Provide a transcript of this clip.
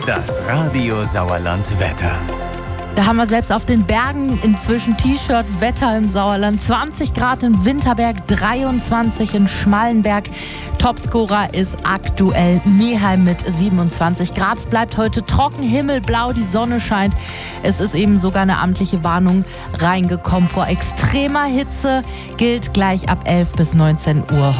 Das Radio Sauerland Wetter. Da haben wir selbst auf den Bergen inzwischen T-Shirt-Wetter im Sauerland. 20 Grad in Winterberg, 23 in Schmallenberg. Topscorer ist aktuell Neheim mit 27 Grad. Es bleibt heute trocken, himmelblau, die Sonne scheint. Es ist eben sogar eine amtliche Warnung reingekommen vor extremer Hitze. Gilt gleich ab 11 bis 19 Uhr.